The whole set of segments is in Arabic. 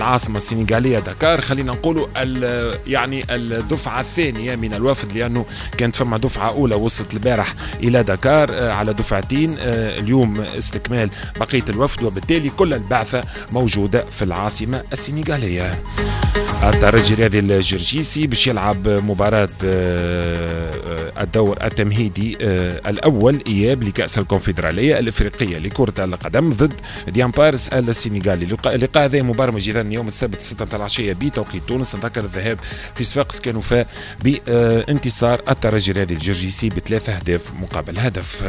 العاصمة السنغالية دكار. خلينا نقولوا يعني الدفعة الثانية من الوفد، لأنه كانت فما دفعة أولى وصلت البارح إلى دكار على دفعتين، اليوم استكمال بقية الوفد، وبالتالي كل البعثة موجودة في العاصمة السنغالية. الترجي الرياضي الجرجيسي باش يلعب مباراة الدور التمهيدي الأول إياب لكأس الكونفدرالية الإفريقية لكرة القدم ضد ديامبارس السنغالي. اللقاء هذا مبرمج إذن يوم السبت 6 العشية بتوقيت تونس. نذكر الذهاب في صفاقس كانوا فاء بانتصار الترجي الرياضي الجرجيسي ب3 أهداف مقابل هدف.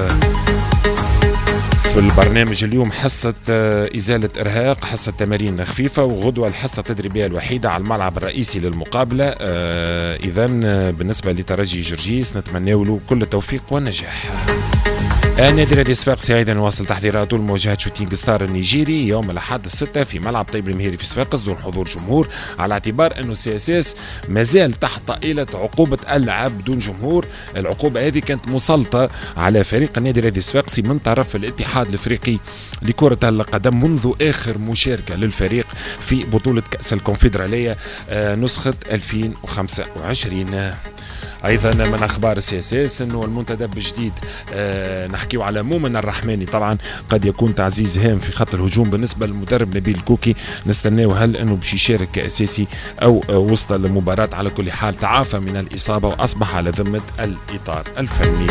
في البرنامج اليوم حصة إزالة إرهاق، حصة تمارين خفيفة، وغدوة الحصة التدريبية الوحيدة على الملعب الرئيسي للمقابلة. إذن بالنسبة لترجي جرجيس نتمنى له كل التوفيق والنجاح. النادي الرياضي صفاقسي ايضا واصل تحضيراته لمواجهه شوتينغ ستار النيجيري يوم الاحد 6 في ملعب طيب المهيري في صفاقس دون حضور جمهور، على اعتبار انه CSS مازال تحت طائله عقوبه اللعب بدون جمهور. العقوبه هذه كانت مسلطه على فريق النادي الرياضي الصفاقسي من طرف الاتحاد الافريقي لكره القدم منذ اخر مشاركه للفريق في بطوله كاس الكونفدراليه نسخه 2025. ايضا من اخبار CSS انه المنتدب الجديد نحكيو على مؤمن الرحماني، طبعا قد يكون تعزيز هام في خط الهجوم بالنسبه للمدرب نبيل الكوكي. نستناو هل انه باش يشارك كاساسي او وسط المباراه. على كل حال تعافى من الاصابه واصبح على ذمه الاطار الفني.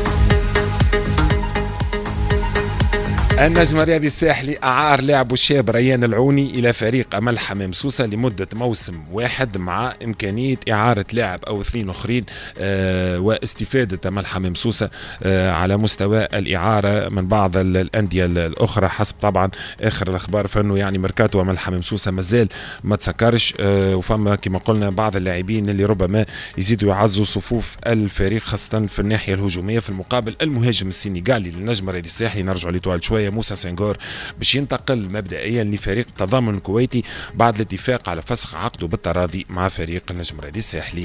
النجم الرياضي الساحلي أعار لاعبه الشاب ريان العوني إلى فريق أمل حمام سوسة لمدة موسم واحد، مع إمكانية إعارة لاعب أو 2 آخرين واستفادة أمل حمام سوسة على مستوى الإعارة من بعض الأندية الأخرى حسب طبعا آخر الأخبار. فإنه يعني ميركاتو أمل حمام سوسة مازال ما تسكرش، وفما كما قلنا بعض اللاعبين اللي ربما يزيدوا يعزوا صفوف الفريق خاصة في الناحية الهجومية. في المقابل المهاجم السنغالي للنجم الرياضي الساحلي نرجع لطوال شوية موسى سنغور باش ينتقل مبدئيا لفريق التضامن الكويتي بعد الاتفاق على فسخ عقده بالتراضي مع فريق النجم الرياضي الساحلي.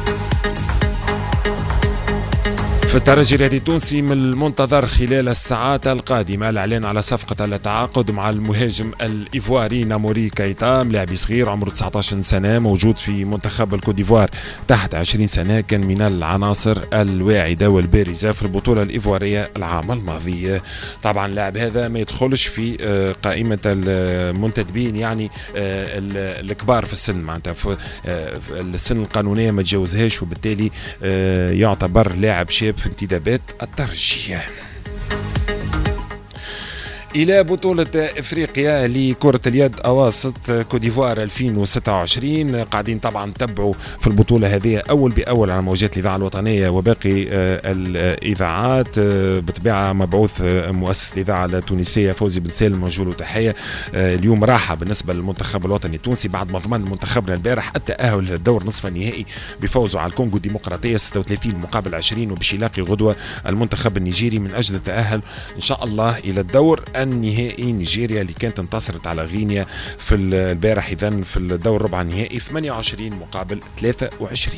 في الترجي الرياضي التونسي من المنتظر خلال الساعات القادمة الإعلان على صفقة التعاقد مع المهاجم الإيفواري ناموري كايتا، لاعب صغير عمره 19 سنة موجود في منتخب الكوت ديفوار تحت 20 سنة، كان من العناصر الواعدة والبارزة في البطولة الإيفوارية العام الماضي. طبعا اللاعب هذا ما يدخلش في قائمة المنتدبين يعني الكبار في السن، معناتها في السن القانونية ما تجاوزهاش، وبالتالي يعتبر لاعب شاب في انتدابات الترجي. إلى بطولة إفريقيا لكرة اليد أواسط كوديفوار 2026 قاعدين طبعا نتبعوا في البطولة هذه أول بأول على موجات الإذاعة الوطنية وباقي الإذاعات. بطبيعة مبعوث مؤسس الإذاعة التونسية فوزي بن سالم موجود له تحية. اليوم راحة بالنسبة للمنتخب الوطني التونسي بعد ما ضمن منتخبنا البارح التأهل للدور نصف النهائي بفوزه على الكونغو الديمقراطية 36 مقابل 20، وباش يلاقي غدوة المنتخب النيجيري من أجل التأهل إن شاء الله إلى الدور النهائي. نيجيريا اللي كانت انتصرت على غينيا في البارح إذن في الدور ربع النهائي 28 مقابل 23.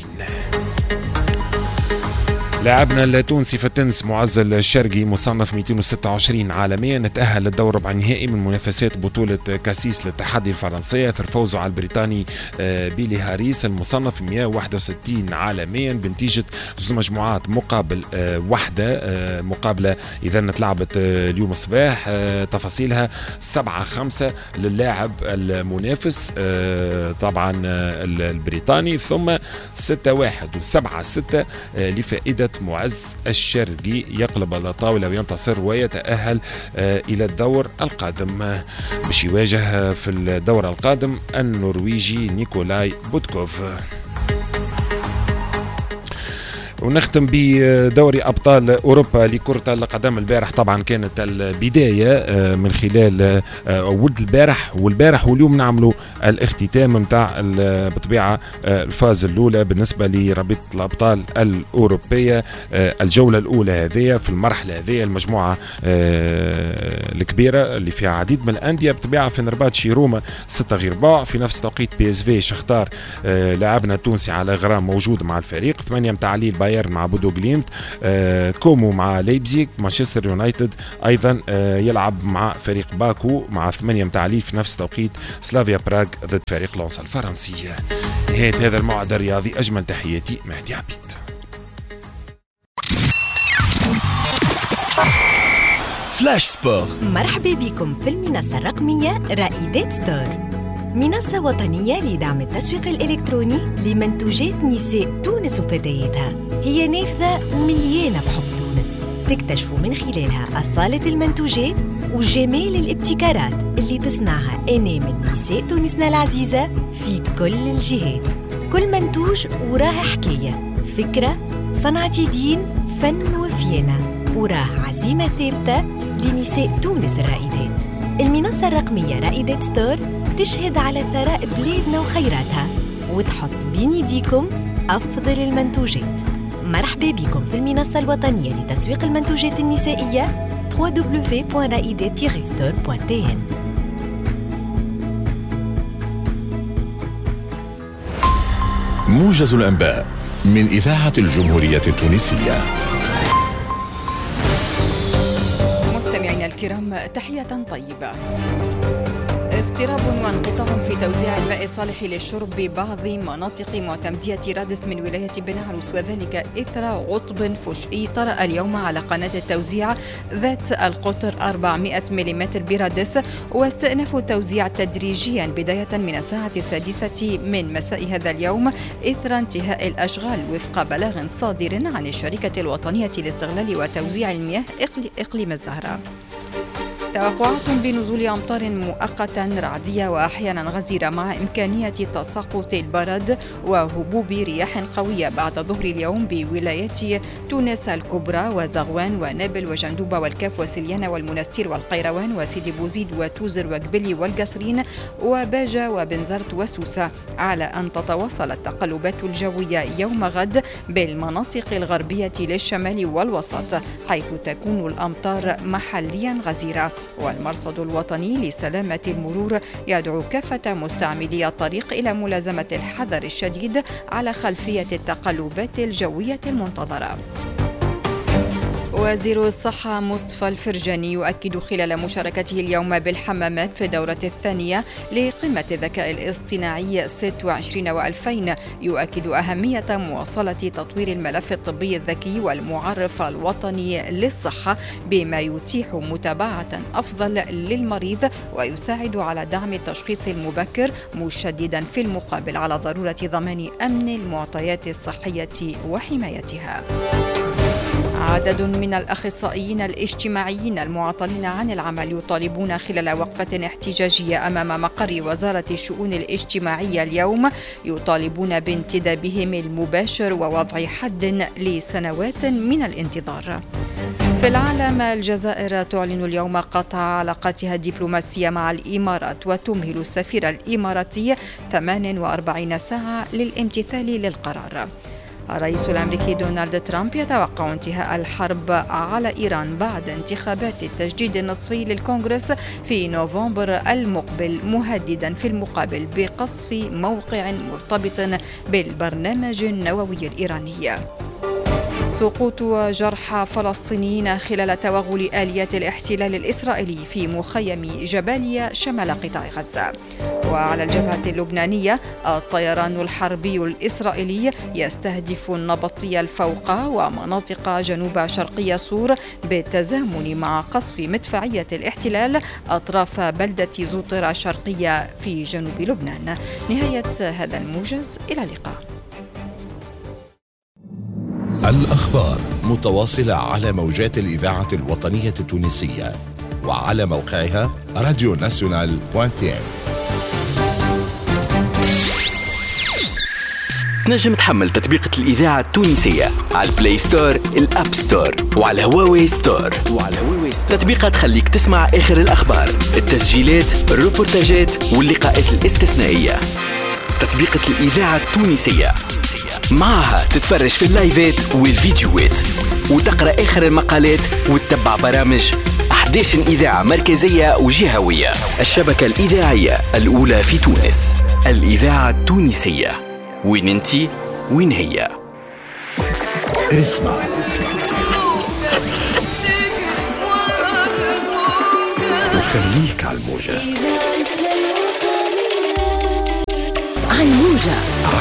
لاعبنا التونسي في التنس معز الشرقي مصنف 226 عالميا نتأهل للدور ربع النهائي من منافسات بطولة كاسيس للتحدي الفرنسية اثر فوزه على البريطاني بيلي هاريس المصنف 161 عالميا بنتيجة 2 مجموعات مقابل واحدة. مقابلة إذا تلعبت اليوم الصباح تفاصيلها 7-5 للاعب المنافس طبعا البريطاني، ثم 6-1 و7-6 لفائدة معز الشرقي يقلب على الطاولة وينتصر ويتأهل إلى الدور القادم باش يواجه في الدور القادم النرويجي نيكولاي بوتكوف. ونختم بدوري أبطال أوروبا لكرة القدم. البارح طبعا كانت البداية من خلال ولد البارح واليوم نعملوا الاختتام متاع بطبيعة الفاز الأولى بالنسبة لرابطة الأبطال الأوروبية. الجولة الأولى هذه في المرحلة هذه المجموعة الكبيرة اللي فيها عديد من الأندية بطبيعة في نرباتشي روما 6 غير باع في نفس توقيت PSV شختار لاعبنا التونسي على غرام موجود مع الفريق 8 متاع ليل بايرن مع بودو جليمت، كومو مع ليبزيغ، مانشستر يونايتد أيضا يلعب مع فريق باكو مع 8 متاع الليل في نفس توقيت سلافيا براغ ضد فريق لونس الفرنسي. نهاية هذا الموعد الرياضي، أجمل تحياتي مهدي عبيد. فلاش سبور، مرحبا بكم في المنصة الرقمية رائدات ستور، منصة وطنية لدعم التسويق الإلكتروني لمنتوجات نساء تونس وفتياتها. هي نافذة مليانة بحب تونس، تكتشفوا من خلالها أصالة المنتوجات وجمال الابتكارات اللي تصنعها أنامل نساء تونسنا العزيزة في كل الجهات. كل منتوج وراه حكاية، فكرة، صنعة يدين، فن وفينة، وراه عزيمة ثابتة لنساء تونس الرائدات. المنصة الرقمية رائدات ستور تشهد على ثراء بلادنا وخيراتها، وتحط بين يديكم أفضل المنتوجات. مرحبا بكم في المنصة الوطنية لتسويق المنتوجات النسائية www.raidet-store.tn. موجز الأنباء من إذاعة الجمهورية التونسية. مستمعينا الكرام، تحية طيبة. اضطراب وانقطاع في توزيع الماء الصالح للشرب ببعض مناطق معتمدية رادس من ولاية بنعروس، وذلك إثر عطب فجئي طرأ اليوم على قناة التوزيع ذات القطر 400 ملم برادس، واستئنف التوزيع تدريجيا بداية من الساعة 6 من مساء هذا اليوم إثر انتهاء الأشغال وفق بلاغ صادر عن الشركة الوطنية لاستغلال وتوزيع المياه إقليم الزهراء. توقعات بنزول أمطار مؤقتا رعدية وأحيانا غزيرة مع إمكانية تساقط البرد وهبوب رياح قوية بعد ظهر اليوم بولايات تونس الكبرى وزغوان ونابل وجندوبة والكاف وسليانة والمنستير والقيروان وسيدي بوزيد وتوزر وقبلي والقصرين وباجة وبنزرت وسوسة، على أن تتواصل التقلبات الجوية يوم غد بالمناطق الغربية للشمال والوسط، حيث تكون الأمطار محليا غزيرة. والمرصد الوطني لسلامة المرور يدعو كافة مستعملي الطريق إلى ملازمة الحذر الشديد على خلفية التقلبات الجوية المنتظرة. وزير الصحة مصطفى الفرجاني يؤكد خلال مشاركته اليوم بالحمامات في الدورة الثانية لقمة الذكاء الاصطناعي 26 و2000، يؤكد أهمية مواصلة تطوير الملف الطبي الذكي والمعرف الوطني للصحة بما يتيح متابعة أفضل للمريض ويساعد على دعم التشخيص المبكر، مشددا في المقابل على ضرورة ضمان أمن المعطيات الصحية وحمايتها. عدد من الأخصائيين الاجتماعيين المعطلين عن العمل يطالبون خلال وقفة احتجاجية أمام مقر وزارة الشؤون الاجتماعية اليوم، يطالبون بانتدابهم المباشر ووضع حد لسنوات من الانتظار. في العالم، الجزائر تعلن اليوم قطع علاقاتها الدبلوماسية مع الإمارات، وتمهل السفير الإماراتي 48 ساعة للامتثال للقرار. الرئيس الأمريكي دونالد ترامب يتوقع انتهاء الحرب على إيران بعد انتخابات التجديد النصفي للكونغرس في نوفمبر المقبل، مهددا في المقابل بقصف موقع مرتبط بالبرنامج النووي الإيراني. سقوط جرحى فلسطينيين خلال توغل آليات الاحتلال الإسرائيلي في مخيم جباليا شمال قطاع غزة. وعلى الجبهة اللبنانية، الطيران الحربي الإسرائيلي يستهدف النبطية الفوقى ومناطق جنوب شرقي صور بالتزامن مع قصف مدفعية الاحتلال أطراف بلدة زوطرة الشرقية في جنوب لبنان. نهاية هذا الموجز، إلى اللقاء. الأخبار متواصلة على موجات الإذاعة الوطنية التونسية وعلى موقعها radionational.tn. تنجم تحمل تطبيقة الإذاعة التونسية على البلاي ستور، الأب ستور، وعلى هواوي ستور. تطبيقة تخليك تسمع آخر الأخبار، التسجيلات، الروبورتاجات واللقاءات الاستثنائية. تطبيقة الإذاعة التونسية معها تتفرج في اللايفات والفيديوهات وتقرأ آخر المقالات وتتبع برامج 11 إذاعة مركزية وجهوية. الشبكة الإذاعية الأولى في تونس، الإذاعة التونسية. وين انتي وين هي؟ اسمع وخليك على الموجة. على الموجة.